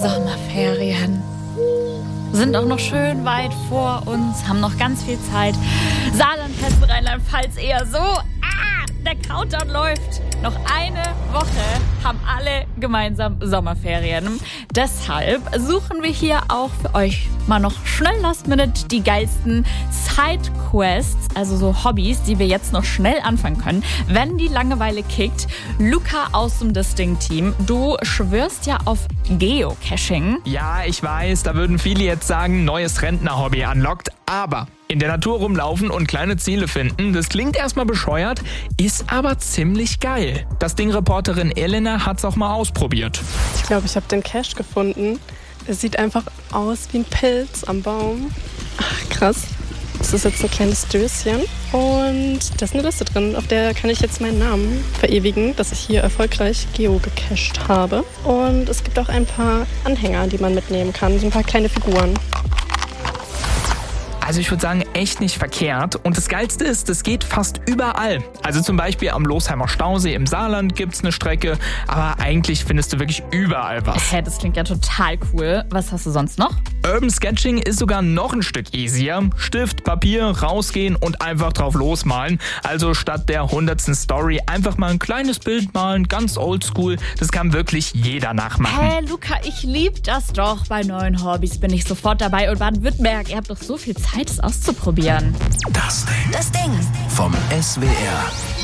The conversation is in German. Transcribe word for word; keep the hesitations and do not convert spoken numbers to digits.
Sommerferien sind auch noch schön weit vor uns, haben noch ganz viel Zeit. Saarland, Hessen, Rheinland-Pfalz eher so. Ah, der Countdown läuft. Noch eine Woche haben alle gemeinsam Sommerferien. Deshalb suchen wir hier auch für euch mal noch schnell last minute die geilsten Sidequests, also so Hobbys, die wir jetzt noch schnell anfangen können, wenn die Langeweile kickt. Luca aus dem Distinct-Team, du schwörst ja auf Geocaching. Ja, ich weiß, da würden viele jetzt sagen, neues Rentner-Hobby unlocked, aber in der Natur rumlaufen und kleine Ziele finden, das klingt erstmal bescheuert, ist aber ziemlich geil. Das Ding-Reporterin Elena hat's auch mal ausprobiert. Ich glaube, ich habe den Cache gefunden. Es sieht einfach aus wie ein Pilz am Baum. Ach, krass. Das ist jetzt ein kleines Döschen und da ist eine Liste drin, auf der kann ich jetzt meinen Namen verewigen, dass ich hier erfolgreich geocached habe. Und es gibt auch ein paar Anhänger, die man mitnehmen kann, so ein paar kleine Figuren. Also ich würde sagen, echt nicht verkehrt. Und das Geilste ist, das geht fast überall. Also zum Beispiel am Losheimer Stausee im Saarland gibt's eine Strecke, aber eigentlich findest du wirklich überall was. Hä, das klingt ja total cool. Was hast du sonst noch? Urban Sketching ist sogar noch ein Stück easier. Stift, Papier, rausgehen und einfach drauf losmalen. Also statt der hundertsten Story einfach mal ein kleines Bild malen, ganz oldschool. Das kann wirklich jeder nachmachen. Hä, Luca, ich lieb das doch. Bei neuen Hobbys bin ich sofort dabei. Und Baden-Württemberg, ihr habt doch so viel Zeit, es auszuprobieren. Das Ding. Das Ding. Vom S W R.